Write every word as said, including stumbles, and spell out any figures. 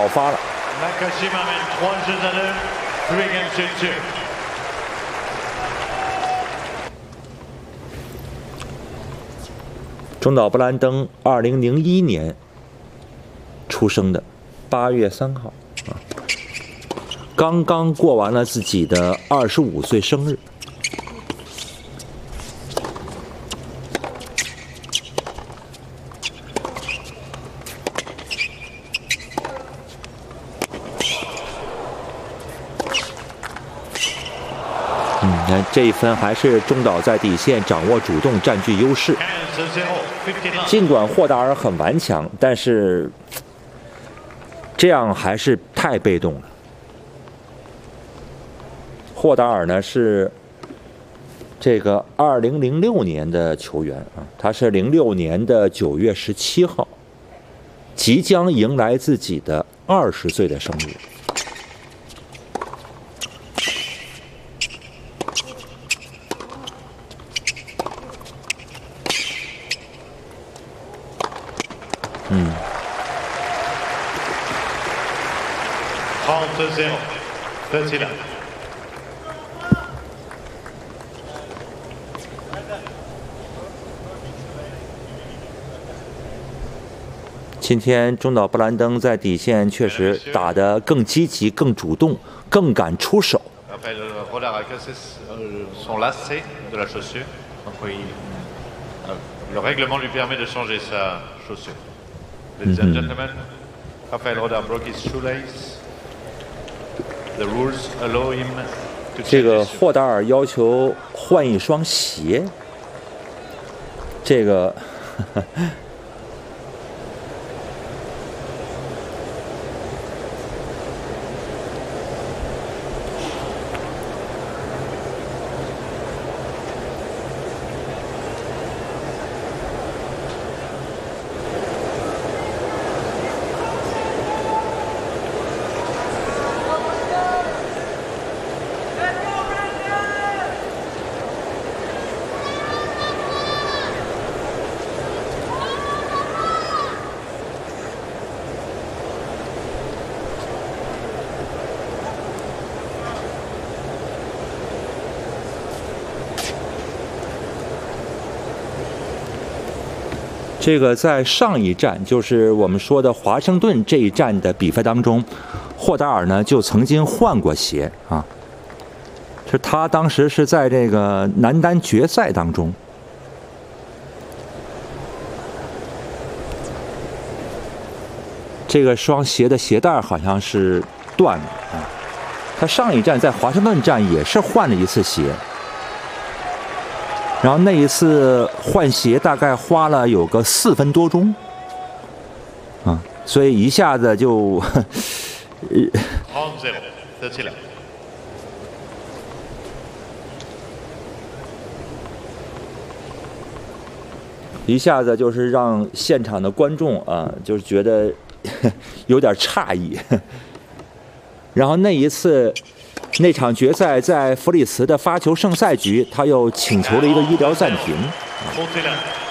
爆发了。 中岛布兰登，二零零一年出生的，八月三号啊，刚刚过完了自己的二十五岁生日。嗯，那这一分还是中岛在底线掌握主动，占据优势。 尽管霍达尔很顽强，但是这样还是太被动了。霍达尔呢是这个二零零六年的球员啊，他是零六年的九月十七号，即将迎来自己的二十岁的生日。 嗯，今天中岛布兰登在底线确实打得更积极、更主动、更敢出手。 Le règlement lui permet de changer sa chaussure. Ladies and gentlemen, Rafael Rodar broke his shoelace. The rules allow him to. 这个霍达尔要求换一双鞋。这个。这个在上一站，就是我们说的华盛顿这一站的比赛当中，霍达尔呢就曾经换过鞋啊。是他当时是在这个男单决赛当中，这个双鞋的鞋带好像是断了啊。他上一站在华盛顿站也是换了一次鞋。 然后那一次换鞋大概花了有个四分多钟，啊，所以一下子就，一下子就是让现场的观众啊，就是觉得有点诧异。然后那一次。 那场决赛在弗里茨的发球胜赛局，他又请求了一个医疗暂停。